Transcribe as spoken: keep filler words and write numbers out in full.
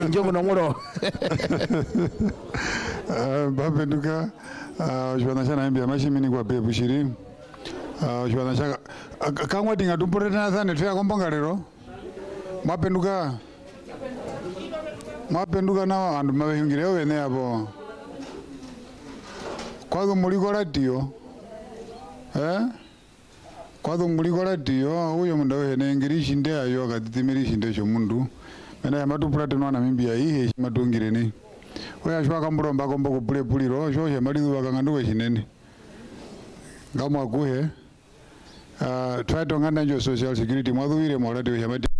Njongo na ngoro. Bapenduka jwana chana mbia mashimini kwa pebu shiri. Jwana chaka kangwa tinga tumporeta sana tuya kompanga lero. Mapenduka. Mapenduka na andu mabehungire wene abo. Kwathu muliko radio. Eh? Kwathu muliko radio huyo mundu wene ngirishi nde ayo akatitimirishi nde cyo mundu. Mena ya matu prate nwana mimbia hii heshima tungireni. Oya shwa kamuromba kombo kupule puliro sho she malizu wakanganduwe shinene. Ngamu akuhe uh, try to ngana jo social security mwadhuire mwalati we